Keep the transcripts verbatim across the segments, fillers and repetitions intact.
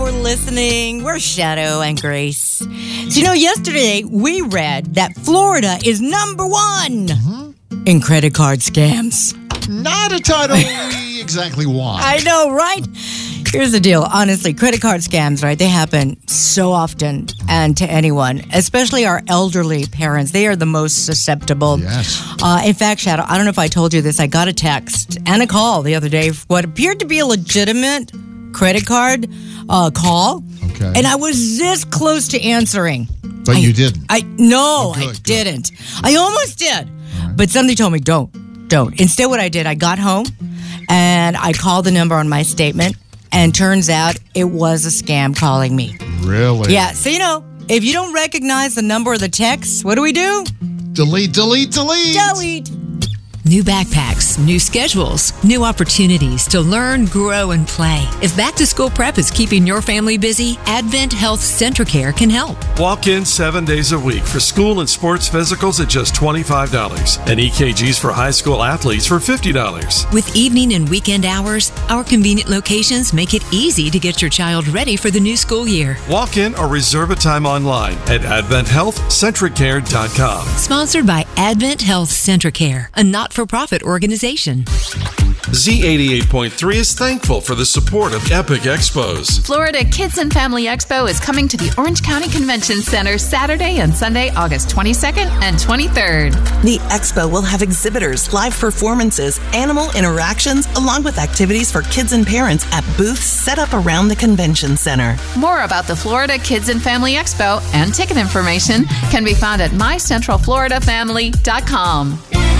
for listening. We're Shadow and Grace. So, you know, yesterday we read that Florida is number one mm-hmm. in credit card scams. Not entirely exactly why. I know, right? Here's the deal. Honestly, credit card scams, right? They happen so often and to anyone, especially our elderly parents. They are the most susceptible. Yes. Uh, in fact, Shadow, I don't know if I told you this. I got a text and a call the other day for what appeared to be a legitimate credit card uh, call. Okay. And I was this close to answering. But I, you didn't. I No, oh, good, I good. didn't. I almost did. Right. But somebody told me, don't, don't. Instead, what I did, I got home and I called the number on my statement. And turns out it was a scam calling me. Really? Yeah. So, you know, if you don't recognize the number of the text, what do we do? Delete, delete, delete. Delete. New backpacks, new schedules, new opportunities to learn, grow, and play. If back-to-school prep is keeping your family busy, Advent Health Centricare can help. Walk in seven days a week for school and sports physicals at just twenty-five dollars and E K Gs for high school athletes for fifty dollars. With evening and weekend hours, our convenient locations make it easy to get your child ready for the new school year. Walk in or reserve a time online at advent health centricare dot com. Sponsored by Advent Health Centricare, a not-for-profit organization. Z eighty-eight point three is thankful for the support of Epic Expos. Florida Kids and Family Expo is coming to the Orange County Convention Center Saturday and Sunday, August twenty-second and twenty-third. The expo will have exhibitors, live performances, animal interactions, along with activities for kids and parents at booths set up around the convention center. More about the Florida Kids and Family Expo and ticket information can be found at my central florida family dot com.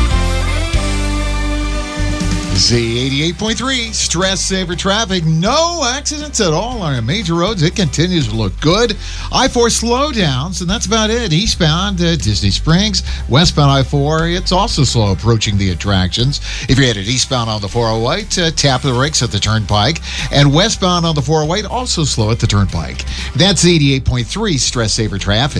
Z eighty-eight point three, stress saver traffic. No accidents at all on our major roads. It continues to look good. I four slowdowns, and that's about it. Eastbound uh, Disney Springs, westbound I four, it's also slow approaching the attractions. If you're headed eastbound on the four oh eight, uh, tap the brakes at the Turnpike. And westbound on the four oh eight, also slow at the Turnpike. That's eighty-eight point three, stress saver traffic.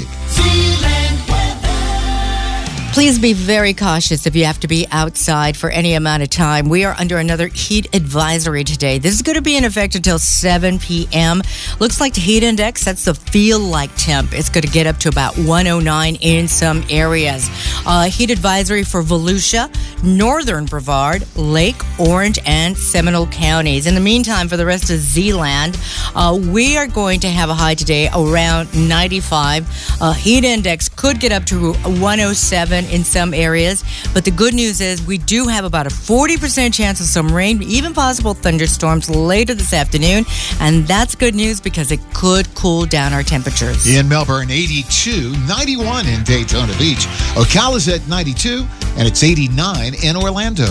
Please be very cautious if you have to be outside for any amount of time. We are under another heat advisory today. This is going to be in effect until seven p.m. Looks like the heat index, that's the feel-like temp. It's going to get up to about one oh nine in some areas. Uh, heat advisory for Volusia, Northern Brevard, Lake, Orange, and Seminole counties. In the meantime, for the rest of Zeeland, uh, we are going to have a high today around ninety-five. Uh, heat index could get up to one oh seven in some areas, but the good news is we do have about a forty percent chance of some rain, even possible thunderstorms later this afternoon, and that's good news because it could cool down our temperatures. In Melbourne, eighty-two, ninety-one in Daytona Beach. Ocala's at ninety-two, and it's eighty-nine in Orlando.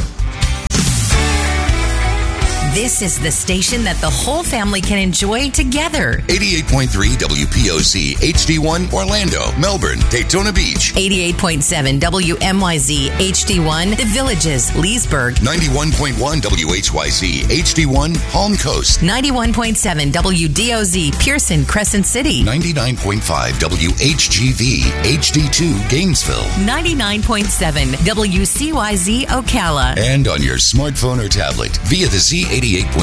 This is the station that the whole family can enjoy together. eighty-eight point three W P O Z, H D one, Orlando, Melbourne, Daytona Beach. eighty-eight point seven W M Y Z, H D one, The Villages, Leesburg. ninety-one point one W H Y Z, H D one, Palm Coast. ninety-one point seven W D O Z, Pearson, Crescent City. ninety-nine point five W H G V, H D two, Gainesville. ninety-nine point seven W C Y Z, Ocala. And on your smartphone or tablet via the Z eighty-eight point